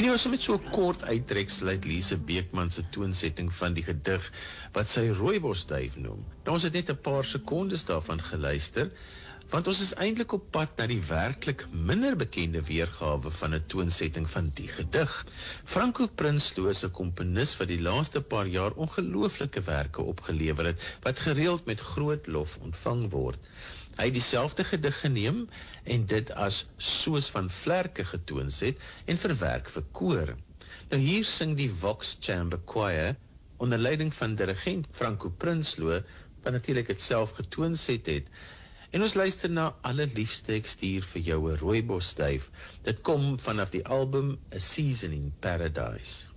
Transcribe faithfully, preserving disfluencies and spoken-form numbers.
En die was met so 'n kort uittreksel uit Lise Beekman se toonsetting van die gedig wat sy rooibosduif noem. Nou, ons het net 'n paar sekondes daarvan geluister, want ons is eintlik op pad na die werklik minder bekende weergawe van 'n toonsetting van die gedig. Franco Prinsloo is 'n komponis wat die laaste paar jaar ongelooflike werke opgelewer het, wat gereeld met groot lof ontvang word. Hy het dieselfde gedig geneem en dit as Soos van Vlerke getoonset en verwerk vir koor. Nou hier sing die Vox Chamber Choir onder leiding van dirigent Franco Prinsloo, wat natuurlik dit self getoonset het. En ons luister na Allerliefste ek stuur vir jou 'n rooibosduif. Dit kom vanaf die album A Season in Paradise.